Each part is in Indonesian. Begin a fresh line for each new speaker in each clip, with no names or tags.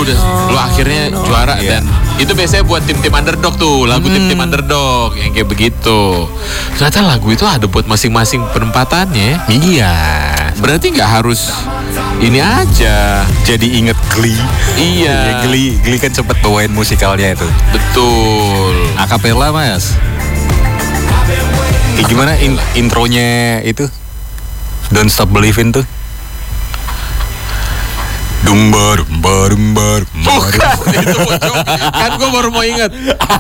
lu akhirnya juara. Dan itu biasanya buat tim-tim underdog tuh, lagu tim-tim underdog yang kayak begitu. Ternyata lagu itu ada buat masing-masing penempatannya.
Iya.
Berarti nggak harus ini aja.
Jadi inget Glee.
Iya.
Glee kan sempet bawain musikalnya itu.
Betul.
Akapela mas. Gimana intronya itu? Don't Stop Believin' tuh. Dumba.
Bukan, itu pocong. Kan gue baru mau ingat.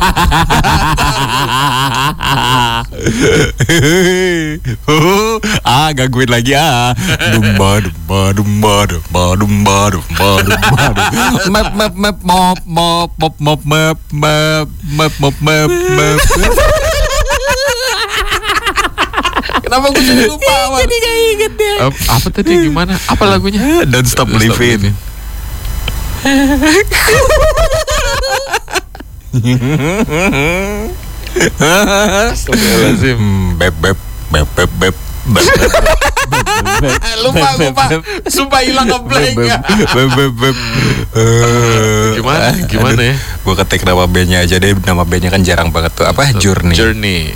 Gangguin lagi Dumba.
Kenapa gue jadi lupa? Jadi gak inget ya. Apa tadi gimana? Apa lagunya?
Don't Stop Believin'.
Astagfirullahaladzim.
Beb.
Lupa. Sumpah hilang ngeblank ya. Gimana ya?
Gue ketik nama bandnya aja deh. Nama bandnya kan jarang banget tuh. Apa? Journey.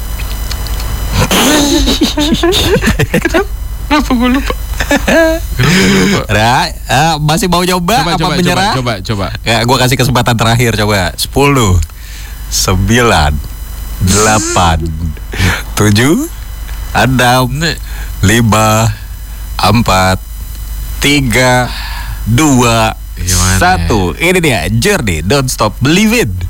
Kenapa gue lupa?
Masih mau coba menyerah?
Coba.
Ya, gue kasih kesempatan terakhir coba. 10, 9, 8, 7, 6, 5, 4, 3, 2, 1. Ini dia Journey, Don't Stop Believin'.